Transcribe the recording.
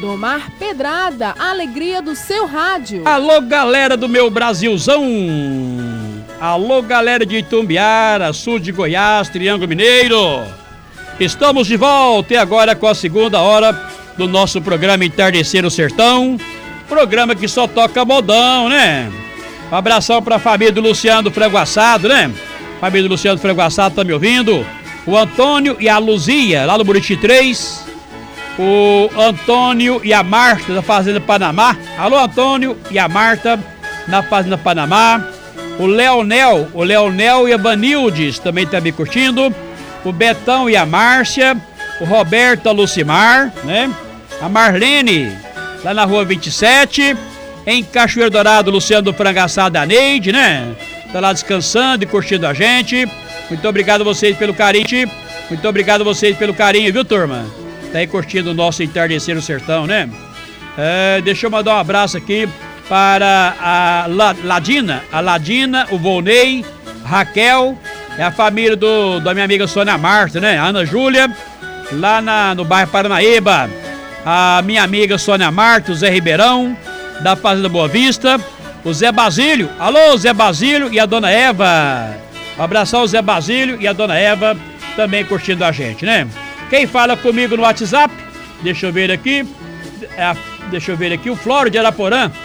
Lindomar Pedrada, a alegria do seu rádio. Alô, galera do meu Brasilzão. Alô, galera de Itumbiara, sul de Goiás, Triângulo Mineiro. Estamos de volta e agora com a segunda hora do nosso programa Entardecer no Sertão. Programa que só toca modão, né? Um abração pra família do Luciano do Frango Assado, né? Família do Luciano do Frango Assado tá me ouvindo. O Antônio e a Luzia, lá no Buriti 3. O Antônio e a Marta, da Fazenda Panamá. Alô, Antônio e a Marta, na Fazenda Panamá. O Leonel e a Vanildes também tá me curtindo. O Betão e a Márcia. O Roberto e a Lucimar, né? A Marlene, lá na rua 27. Em Cachoeiro Dourado, Luciano do Frango Assado, a Neide, né? Tá lá descansando e curtindo a gente. Muito obrigado a vocês pelo carinho. Muito obrigado a vocês pelo carinho, viu, turma? Tá aí curtindo o nosso Entardecer no Sertão, né? Deixa eu mandar um abraço aqui para a Ladina, o Volney, a Raquel, é a família da minha amiga Sônia Marta, né? A Ana Júlia, lá no bairro Paranaíba. A minha amiga Sônia Marta, o Zé Ribeirão, da Fazenda Boa Vista. O Zé Basílio, alô Zé Basílio e a Dona Eva. Um abração ao Zé Basílio e a Dona Eva também curtindo a gente, né? Quem fala comigo no WhatsApp, deixa eu ver aqui, o Flório de Araporã.